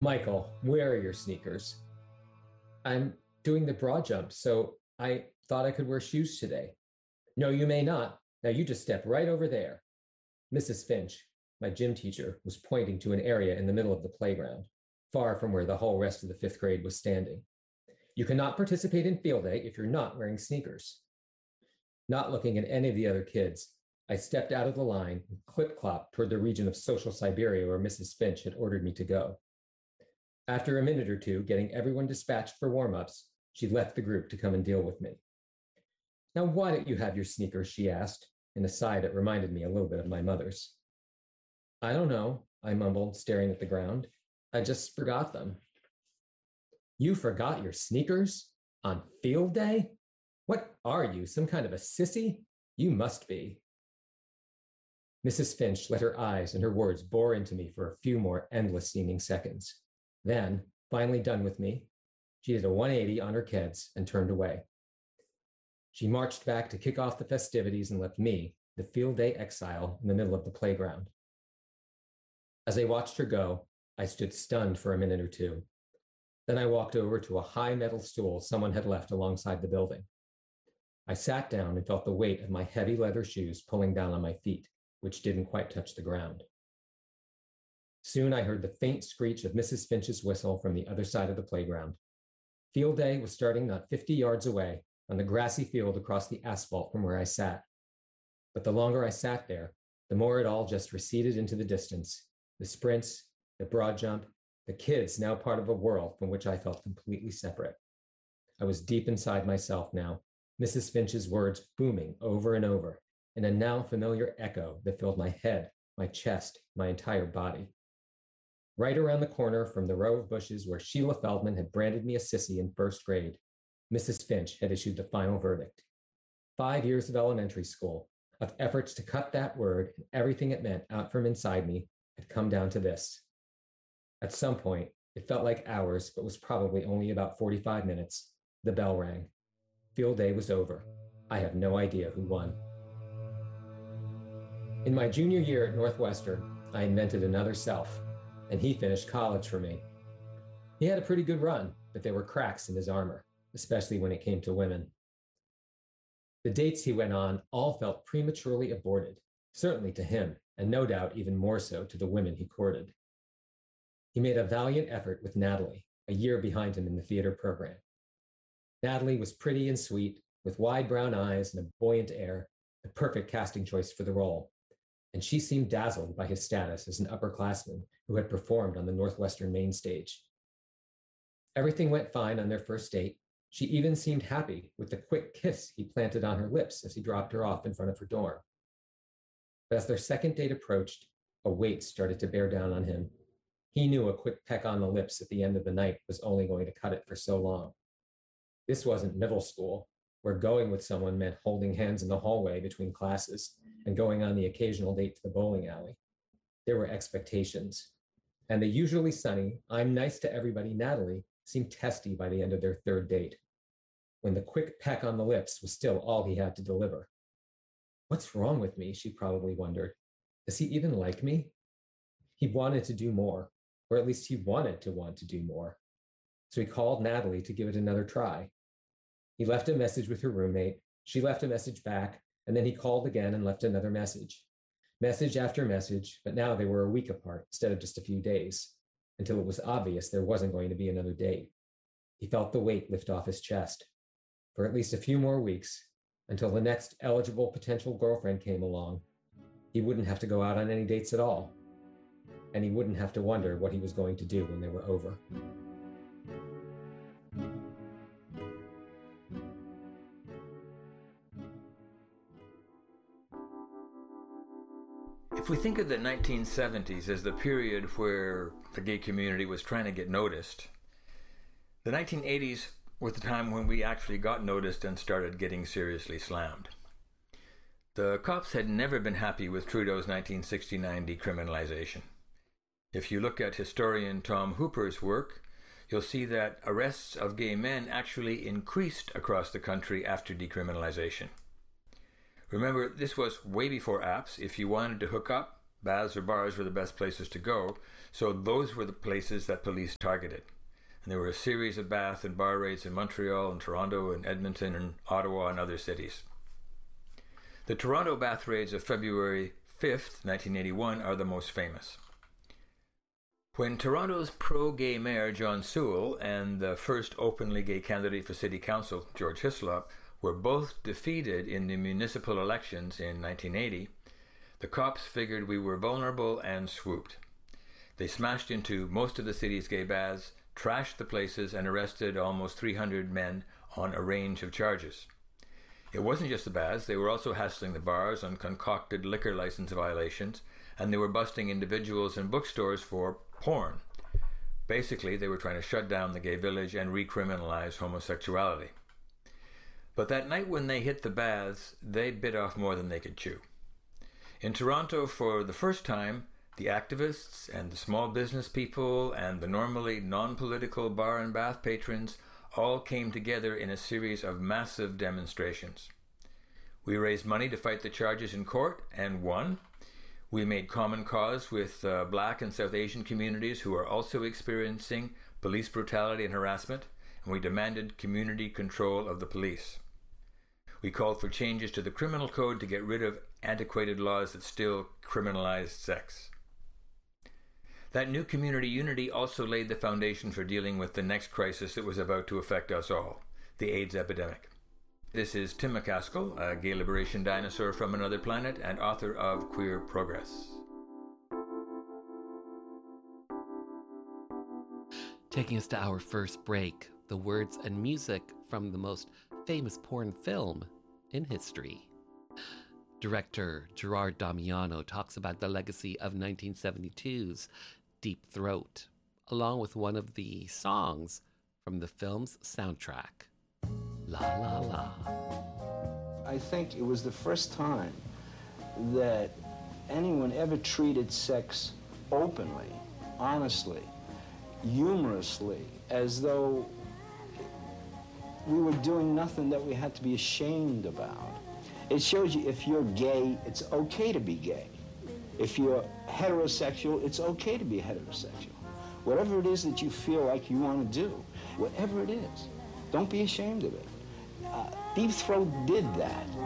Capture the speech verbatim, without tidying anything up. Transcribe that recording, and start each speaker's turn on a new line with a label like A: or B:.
A: Michael, where are your sneakers? I'm doing the broad jump, so I thought I could wear shoes today. No, you may not. Now you just step right over there. Missus Finch, my gym teacher, was pointing to an area in the middle of the playground, far from where the whole rest of the fifth grade was standing. You cannot participate in field day if you're not wearing sneakers. Not looking at any of the other kids, I stepped out of the line and clip-clopped toward the region of social Siberia where Missus Finch had ordered me to go. After a minute or two, getting everyone dispatched for warm-ups, she left the group to come and deal with me. Now, why don't you have your sneakers, she asked, in a sigh that reminded me a little bit of my mother's. I don't know, I mumbled, staring at the ground. I just forgot them. You forgot your sneakers? On field day? What are you, some kind of a sissy? You must be. Missus Finch let her eyes and her words bore into me for a few more endless-seeming seconds. Then, finally done with me, she did a one eighty on her kids and turned away. She marched back to kick off the festivities and left me, the field day exile, in the middle of the playground. As I watched her go, I stood stunned for a minute or two. Then I walked over to a high metal stool someone had left alongside the building. I sat down and felt the weight of my heavy leather shoes pulling down on my feet, which didn't quite touch the ground. Soon I heard the faint screech of Missus Finch's whistle from the other side of the playground. Field day was starting not fifty yards away on the grassy field across the asphalt from where I sat. But the longer I sat there, the more it all just receded into the distance. The sprints, the broad jump, the kids now part of a world from which I felt completely separate. I was deep inside myself now, Missus Finch's words booming over and over, in a now familiar echo that filled my head, my chest, my entire body. Right around the corner from the row of bushes where Sheila Feldman had branded me a sissy in first grade, Missus Finch had issued the final verdict. Five years of elementary school, of efforts to cut that word and everything it meant out from inside me, had come down to this. At some point, it felt like hours, but was probably only about forty-five minutes. The bell rang. Field day was over. I have no idea who won. In my junior year at Northwestern, I invented another self, and he finished college for me. He had a pretty good run, but there were cracks in his armor, especially when it came to women. The dates he went on all felt prematurely aborted, certainly to him, and no doubt even more so to the women he courted. He made a valiant effort with Natalie, a year behind him in the theater program. Natalie was pretty and sweet, with wide brown eyes and a buoyant air, the perfect casting choice for the role. And she seemed dazzled by his status as an upperclassman who had performed on the Northwestern main stage. Everything went fine on their first date. She even seemed happy with the quick kiss he planted on her lips as he dropped her off in front of her dorm. But as their second date approached, a weight started to bear down on him. He knew a quick peck on the lips at the end of the night was only going to cut it for so long. This wasn't middle school, where going with someone meant holding hands in the hallway between classes and going on the occasional date to the bowling alley. There were expectations. And the usually sunny, I'm nice to everybody Natalie seemed testy by the end of their third date, when the quick peck on the lips was still all he had to deliver. What's wrong with me, she probably wondered. Does he even like me? He wanted to do more, or at least he wanted to want to do more. So he called Natalie to give it another try. He left a message with her roommate. She left a message back, and then he called again and left another message. Message after message, but now they were a week apart instead of just a few days, until it was obvious there wasn't going to be another date. He felt the weight lift off his chest. For at least a few more weeks, until the next eligible potential girlfriend came along, he wouldn't have to go out on any dates at all. And he wouldn't have to wonder what he was going to do when they were over.
B: If we think of the nineteen seventies as the period where the gay community was trying to get noticed, the nineteen eighties was the time when we actually got noticed and started getting seriously slammed. The cops had never been happy with Trudeau's nineteen sixty-nine decriminalization. If you look at historian Tom Hooper's work, you'll see that arrests of gay men actually increased across the country after decriminalization. Remember, this was way before apps. If you wanted to hook up, Baths or bars were the best places to go, so those were the places that police targeted. And there were a series of bath and bar raids in Montreal and Toronto and Edmonton and Ottawa and other cities. The Toronto bath raids of February fifth, nineteen eighty-one are the most famous. When Toronto's pro-gay mayor John Sewell and the first openly gay candidate for city council, George Hislop, were both defeated in the municipal elections in nineteen eighty, the cops figured we were vulnerable and swooped. They smashed into most of the city's gay baths, trashed the places, and arrested almost three hundred men on a range of charges. It wasn't just the baths, they were also hassling the bars on concocted liquor license violations, and they were busting individuals and bookstores for porn. Basically, they were trying to shut down the gay village and recriminalize homosexuality. But that night when they hit the baths, they bit off more than they could chew. In Toronto, for the first time, the activists and the small business people and the normally non-political bar and bath patrons all came together in a series of massive demonstrations. We raised money to fight the charges in court and won. We made common cause with uh, Black and South Asian communities who are also experiencing police brutality and harassment, and we demanded community control of the police. We called for changes to the criminal code to get rid of antiquated laws that still criminalized sex. That new community unity also laid the foundation for dealing with the next crisis that was about to affect us all, the AIDS epidemic. This is Tim McCaskill, a gay liberation dinosaur from another planet and author of Queer Progress.
C: Taking us to our first break, the words and music from the most famous porn film in history. Director Gerard Damiano talks about the legacy of nineteen seventy-two's Deep Throat, along with one of the songs from the film's soundtrack, La La La.
D: I think it was the first time that anyone ever treated sex openly, honestly, humorously, as though we were doing nothing that we had to be ashamed about. It shows you if you're gay, it's okay to be gay. If you're heterosexual, it's okay to be heterosexual. Whatever it is that you feel like you want to do, whatever it is, don't be ashamed of it. Uh, Deep Throat did that.